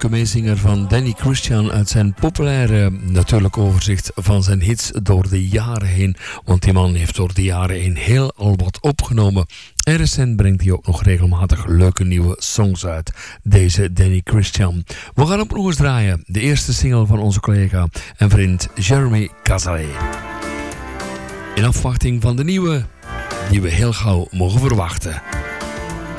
leuke meezinger van Danny Christian uit zijn populaire natuurlijk overzicht van zijn hits door de jaren heen. Want die man heeft door de jaren heen heel al wat opgenomen. En recent brengt hij ook nog regelmatig leuke nieuwe songs uit. Deze Danny Christian. We gaan ook nog eens draaien. De eerste single van onze collega en vriend Jeremy Cazalet. In afwachting van de nieuwe die we heel gauw mogen verwachten.